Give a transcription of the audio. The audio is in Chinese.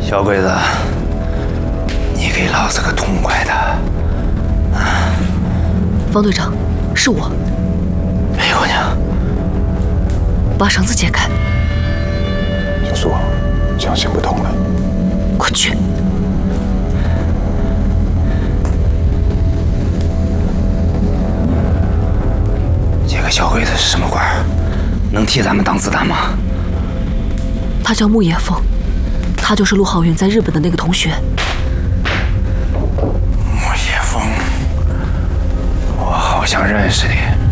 小鬼子，你给老子个痛快的！ 方队长，是我。 裴姑娘， 把绳子解开。 小苏，这样行不通了。 快去！ 这个小鬼子是什么官？能替咱们挡子弹吗？ 他叫木野凤，他就是陆浩云在日本的那个同学。 木野凤，我好像认识你。